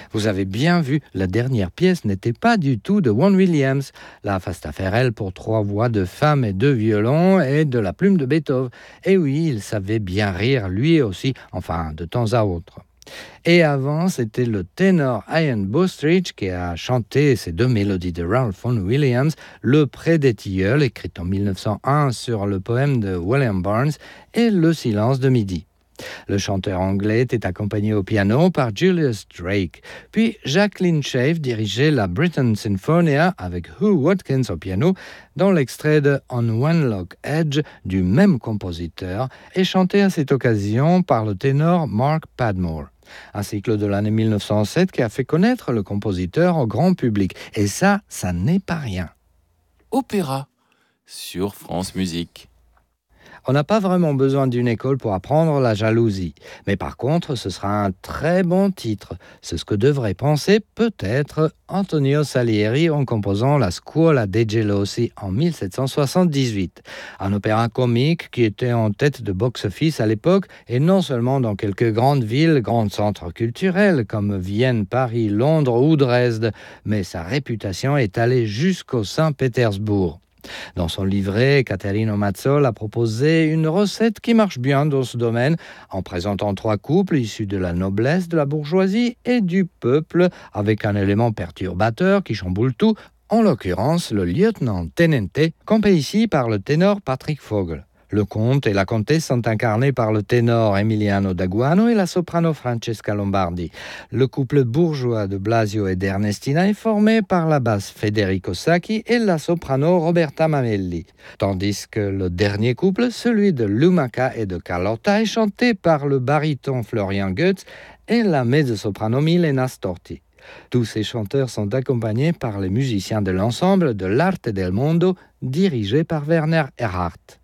Vous avez bien vu, la dernière pièce n'était pas du tout de Vaughan Williams. La Fastaferelle pour 3 voix de femme et 2 violons et de la plume de Beethoven. Et oui, il savait bien rire lui aussi, enfin de temps à autre. Et avant, c'était le ténor Ian Bostridge qui a chanté ces 2 mélodies de Ralph Vaughan Williams, Le Pré des Tilleuls, écrite en 1901 sur le poème de William Barnes, et Le Silence de midi. Le chanteur anglais était accompagné au piano par Julius Drake. Puis Jacqueline Shave dirigeait la Britten Sinfonia avec Hugh Watkins au piano dans l'extrait de On One Lock Edge du même compositeur et chanté à cette occasion par le ténor Mark Padmore. Un cycle de l'année 1907 qui a fait connaître le compositeur au grand public. Et ça n'est pas rien. Opéra sur France Musique. On n'a pas vraiment besoin d'une école pour apprendre la jalousie. Mais par contre, ce sera un très bon titre. C'est ce que devrait penser peut-être Antonio Salieri en composant la Scuola dei Gelosi en 1778. Un opéra comique qui était en tête de box-office à l'époque et non seulement dans quelques grandes villes, grands centres culturels comme Vienne, Paris, Londres ou Dresde, mais sa réputation est allée jusqu'au Saint-Pétersbourg. Dans son livret, Caterino Mazzol a proposé une recette qui marche bien dans ce domaine, en présentant 3 couples issus de la noblesse, de la bourgeoisie et du peuple, avec un élément perturbateur qui chamboule tout, en l'occurrence le lieutenant-tenente, campé ici par le ténor Patrick Vogel. Le comte et la comtesse sont incarnés par le ténor Emiliano Daguano et la soprano Francesca Lombardi. Le couple bourgeois de Blasio et d'Ernestina est formé par la basse Federico Sacchi et la soprano Roberta Mamelli. Tandis que le dernier couple, celui de Lumaca et de Carlotta, est chanté par le baryton Florian Goetz et la mezzo-soprano Milena Storti. Tous ces chanteurs sont accompagnés par les musiciens de l'ensemble de l'Arte del Mondo, dirigé par Werner Erhardt.